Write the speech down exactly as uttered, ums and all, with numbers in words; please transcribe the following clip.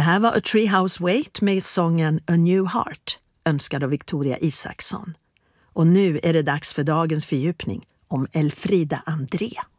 Det här var A Treehouse Wait med sången A New Heart, önskad av Victoria Isaksson. Och nu är det dags för dagens fördjupning om Elfrida André.